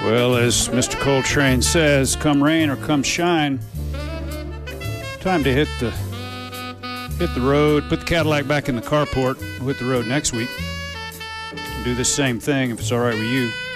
Well, as Mr. Coltrane says, come rain or come shine, time to hit the road, put the Cadillac back in the carport, we'll hit the road next week. Do the same thing if it's all right with you.